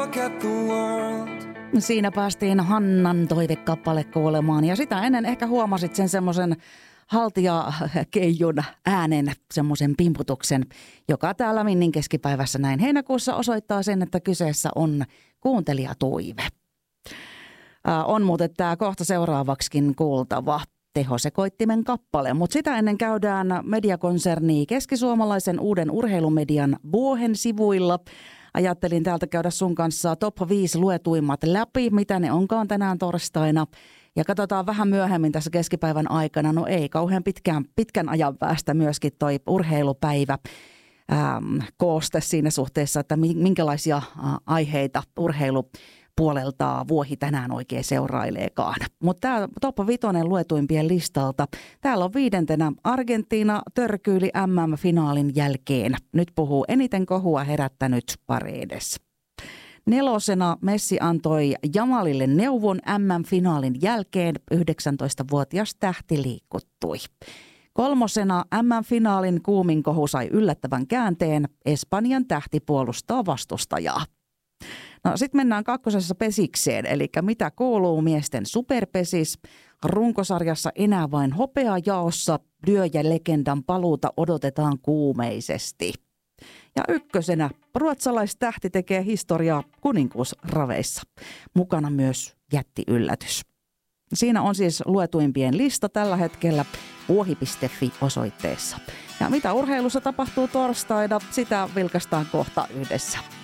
look at the world. Siinä päästiin Hannan toivekappale kuulemaan ja sitä ennen ehkä huomasit sen semmoisen haltijakeijun äänen, semmoisen pimputuksen, joka täällä Minnin keskipäivässä näin heinäkuussa osoittaa sen, että kyseessä on kuuntelijatoive. On muuten tämä kohta seuraavaksikin kuultava tehosekoittimen kappale, mutta sitä ennen käydään mediakonserni keskisuomalaisen uuden urheilumedian Vuohen sivuilla. Ajattelin täältä käydä sun kanssa top 5 luetuimmat läpi, mitä ne onkaan tänään torstaina. Ja katsotaan vähän myöhemmin tässä keskipäivän aikana, no ei kauhean pitkän ajan päästä myöskin toi urheilupäivä kooste siinä suhteessa, että minkälaisia aiheita urheilupuolelta Vuohi tänään oikein seuraileekaan. Mutta tämä top 5 luetuimpien listalta. Täällä on 5. Argentiina törkyyli MM-finaalin jälkeen. Nyt puhuu eniten kohua herättänyt Paredes. 4. Messi antoi Jamalille neuvon MM-finaalin jälkeen. 19-vuotias tähti liikuttui. 3. MM-finaalin kuumin kohu sai yllättävän käänteen. Espanjan tähti puolustaa vastustajaa. No sitten mennään 2. pesikseen, eli mitä kuuluu miesten superpesis. Runkosarjassa enää vain hopeajaossa. Lyö ja legendan paluuta odotetaan kuumeisesti. Ja 1. ruotsalaistähti tekee historiaa kuninkuusraveissa. Mukana myös jättiyllätys. Siinä on siis luetuimpien lista tällä hetkellä vuohi.fi osoitteessa. Ja mitä urheilussa tapahtuu torstaina, sitä vilkaistaan kohta yhdessä.